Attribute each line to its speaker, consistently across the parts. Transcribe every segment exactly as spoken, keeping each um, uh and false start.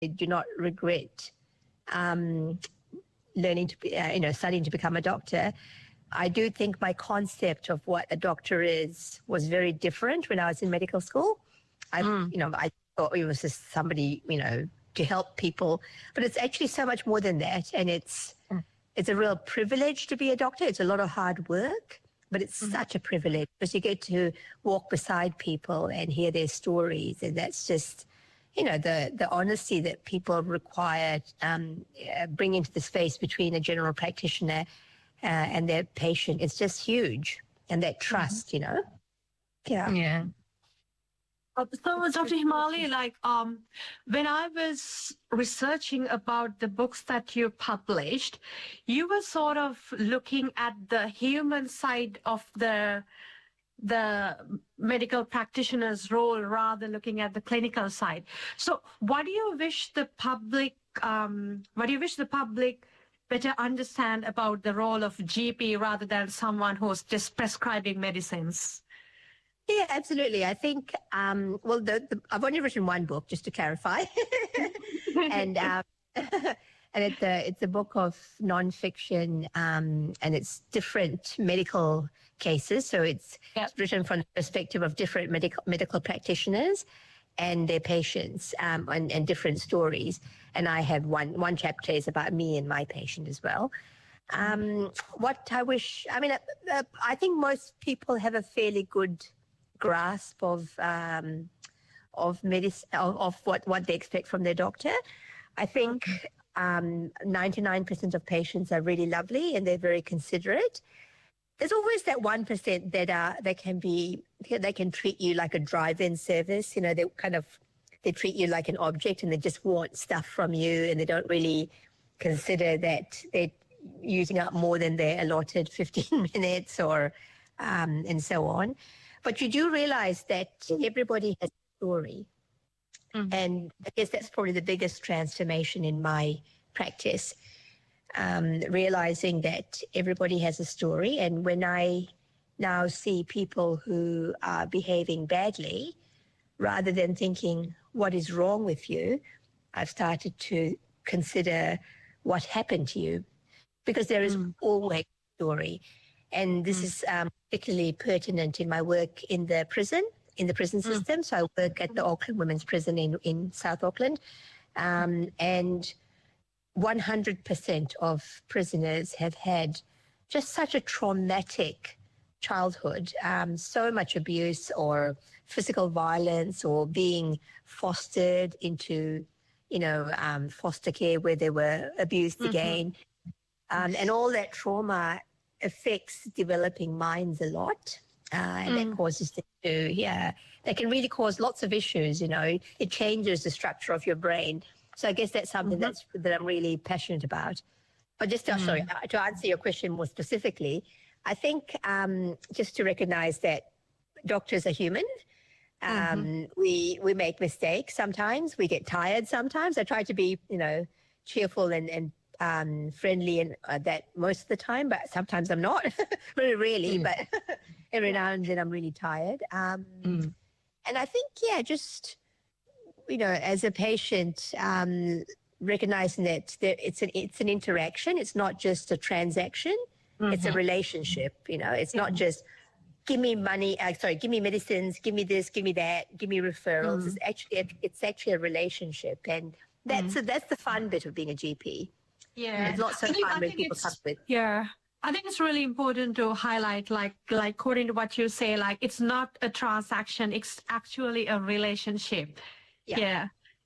Speaker 1: do not regret um, learning to be, uh, you know, studying to become a doctor. I do think my concept of what a doctor is was very different when I was in medical school. I, mm. you know, I thought it was just somebody, you know, to help people, but it's actually so much more than that. And it's, mm. it's a real privilege to be a doctor. It's a lot of hard work, but it's mm. such a privilege because you get to walk beside people and hear their stories. And that's just, you know, the, the honesty that people require, um, uh, bring into the space between a general practitioner Uh, and their patient. It's just huge. And that trust, mm-hmm. you know? Yeah.
Speaker 2: Yeah.
Speaker 3: Uh, so, Doctor Himali, like, um, when I was researching about the books that you published, you were sort of looking at the human side of the the medical practitioner's role rather than looking at the clinical side. So what do you wish the public, um, what do you wish the public better understand about the role of G P rather than someone who's just prescribing medicines?
Speaker 1: Yeah, absolutely. I think, um, well, the, the, I've only written one book, just to clarify. and um, and it's a, it's a book of nonfiction, um, and it's different medical cases. So it's, yep. it's written from the perspective of different medical, medical practitioners and their patients, um, and, and different stories. And I have one, one chapter is about me and my patient as well. Um, what I wish, I mean, uh, uh, I think most people have a fairly good grasp of um, of medicine, of, of what, what they expect from their doctor. I think um, ninety-nine percent of patients are really lovely and they're very considerate. There's always that one percent that are, that can be, they can treat you like a drive-in service. You know, they kind of, they treat you like an object and they just want stuff from you and they don't really consider that they're using up more than their allotted fifteen minutes or, um, and so on. But you do realize that everybody has a story. Mm-hmm. And I guess that's probably the biggest transformation in my practice. Um, realizing that everybody has a story. And when I now see people who are behaving badly, rather than thinking, what is wrong with you, I've started to consider what happened to you, because there is mm. always a story. And this mm. is um, particularly pertinent in my work in the prison, in the prison mm. system. So I work at the Auckland Women's Prison in, in South Auckland. Um, and one hundred percent of prisoners have had just such a traumatic childhood, um, so much abuse or physical violence or being fostered into, you know, um, foster care where they were abused mm-hmm. again. Um, and all that trauma affects developing minds a lot. Uh, and mm. that causes them to, yeah, that can really cause lots of issues, you know. It changes the structure of your brain. So I guess that's something mm-hmm. that's, that I'm really passionate about. But just to, mm. sorry, to answer your question more specifically, I think um, just to recognize that doctors are human. Um, mm-hmm. We we make mistakes sometimes. We get tired sometimes. I try to be, you know, cheerful and, and um, friendly and uh, that most of the time, but sometimes I'm not. Very rarely, mm. but every now and then I'm really tired. Um, mm. And I think, yeah, just, you know, as a patient, um, recognizing that there, it's an it's an interaction. It's not just a transaction. Mm-hmm. It's a relationship. You know, it's yeah. not just give me money. Uh, sorry, give me medicines. Give me this. Give me that. Give me referrals. Mm. It's actually a, it's actually a relationship, and that's mm. a, that's the fun bit of being a G P.
Speaker 3: Yeah,
Speaker 1: it's not so
Speaker 3: I think,
Speaker 1: fun
Speaker 3: I
Speaker 1: when
Speaker 3: think
Speaker 1: people come with.
Speaker 3: Yeah. I think it's really important to highlight, like, like according to what you say, like it's not a transaction; it's actually a relationship. Yeah,
Speaker 2: yeah,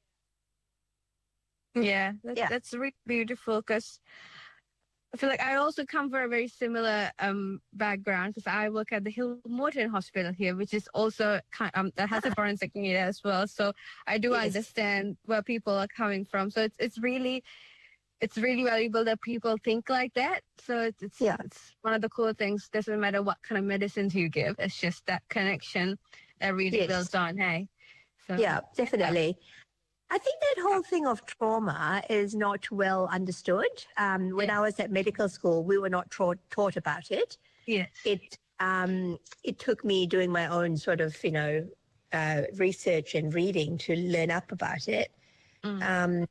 Speaker 2: yeah. That's, yeah. that's really beautiful because I feel like I also come from a very similar um, background because I work at the Hill Morton Hospital here, which is also kind um, that has a forensic unit as well. So I do yes. understand where people are coming from. So it's it's really. It's really valuable that people think like that. So it's, it's, yeah. it's one of the cool things. Doesn't matter what kind of medicines you give. It's just that connection that really yes. builds on, hey? So,
Speaker 1: yeah, definitely. Yeah. I think that whole thing of trauma is not well understood. Um, when yeah. I was at medical school, we were not tra- taught about it.
Speaker 2: Yes.
Speaker 1: It, um, it took me doing my own sort of, you know, uh, research and reading to learn up about it. Mm. Um,